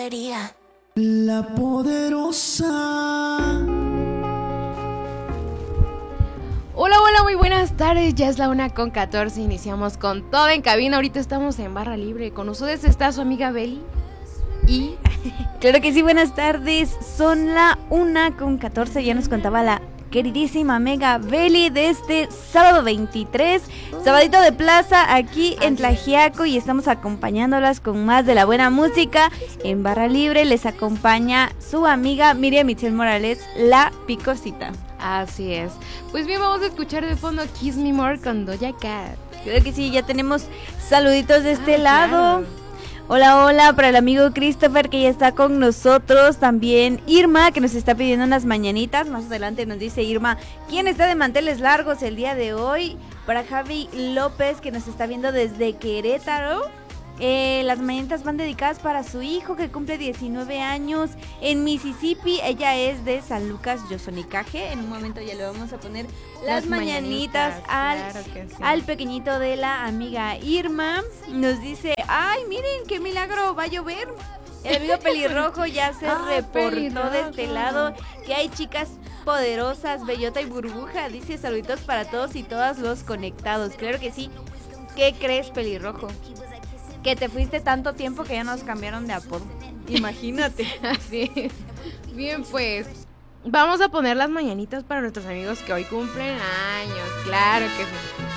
quería. La poderosa. Hola, hola, muy buenas tardes. Ya es la 1:14. Iniciamos con todo en cabina. Ahorita estamos en barra libre. Con ustedes está su amiga Beli. Y claro que sí, buenas tardes. Son la 1:14. Ya nos contaba la queridísima amiga Beli de este sábado 23, sabadito de plaza aquí en Tlaxiaco, y estamos acompañándolas con más de la buena música. En barra libre les acompaña su amiga Miriam Michelle Morales, la picosita. así es. Pues bien, vamos a escuchar de fondo Kiss Me More con Doja Cat. Creo que sí, ya tenemos saluditos de este lado. Claro. Hola, hola para el amigo Christopher que ya está con nosotros. También Irma que nos está pidiendo unas mañanitas. Más adelante nos dice Irma quién está de manteles largos el día de hoy. Para Javi López que nos está viendo desde Querétaro. Las mañanitas van dedicadas para su hijo que cumple 19 años en Mississippi. Ella es de San Lucas, Yosonicaje. En un momento ya le vamos a poner las mañanitas claro que sí. al pequeñito de la amiga Irma. Nos dice, ay, miren qué milagro, va a llover. El amigo pelirrojo ya se reportó pelirrojo. de este lado, que hay chicas poderosas, Bellota y Burbuja. Dice saluditos para todos y todas los conectados. Claro que sí. ¿Qué crees, pelirrojo? Que te fuiste tanto tiempo que ya nos cambiaron de apodo. Imagínate. Así es. Bien, pues vamos a poner las mañanitas para nuestros amigos que hoy cumplen años. Claro que sí.